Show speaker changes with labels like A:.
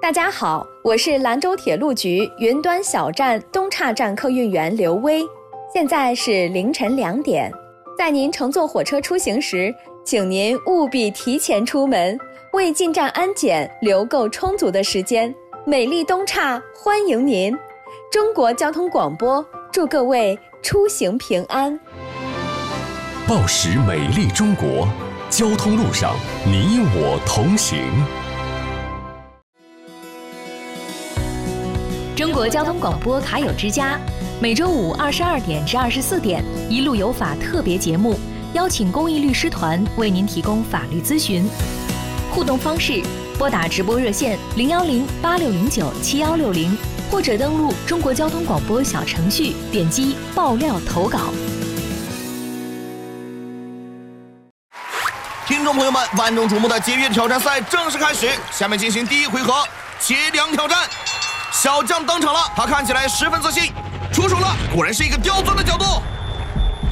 A: 大家好，我是兰州铁路局云端小站东岔站客运员刘威。现在是凌晨2点，在您乘坐火车出行时，请您务必提前出门，为进站安检留够充足的时间。美丽东岔欢迎您！中国交通广播祝各位出行平安。
B: 报时美丽中国，交通路上你我同行。
C: 中国交通广播卡友之家，每周五22点至24点，一路有法特别节目，邀请公益律师团为您提供法律咨询。互动方式：拨打直播热线010-8609-7160，或者登录中国交通广播小程序，点击爆料投稿。
D: 听众朋友们，万众瞩目的节约挑战赛正式开始，下面进行第一回合切梁挑战。小将登场了，他看起来十分自信，出手了，果然是一个刁钻的角度。